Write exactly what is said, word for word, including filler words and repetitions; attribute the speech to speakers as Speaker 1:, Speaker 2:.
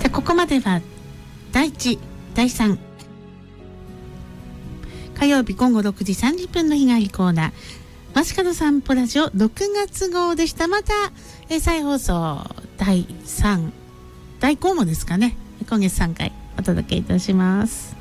Speaker 1: あここまではだいいちだいさん火曜日午後ろくじさんじゅっぷんの日帰りコーナー街角散歩ラジオろくがつ号でした。また、えー、再放送だいさんだいごもですかね、今月さんかいお届けいたします。